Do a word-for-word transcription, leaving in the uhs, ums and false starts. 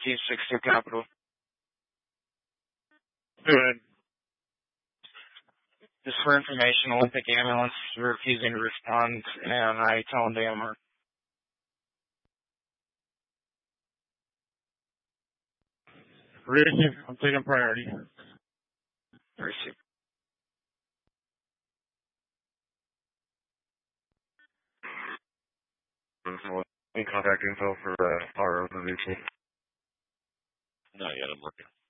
Chief six two Capital. Good. Just for information, Olympic ambulance refusing to respond, and I tell them they are. Receive, complete on priority. Receive. Any contact info for uh, R O V C? Not yet, I'm working.